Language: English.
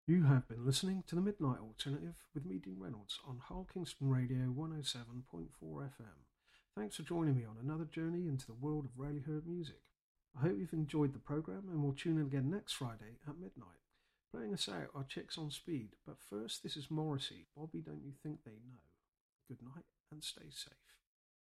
You have been listening to the Midnight Alternative with me, Dean Reynolds, on Hull Kingston Radio 107.4 FM. Thanks for joining me on another journey into the world of rarely heard music. I hope you've enjoyed the programme and will tune in again next Friday at midnight. Playing us out are Chicks on Speed, but first this is Morrissey, Bobby Don't You Think They Know. Good night and stay safe.